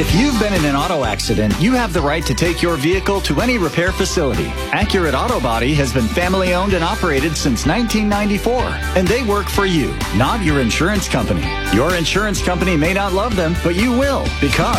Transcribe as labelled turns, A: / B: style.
A: If you've been in an auto accident, you have the right to take your vehicle to any repair facility. Accurate Auto Body has been family owned and operated since 1994, and they work for you, not your insurance company. Your insurance company may not love them, but you will, because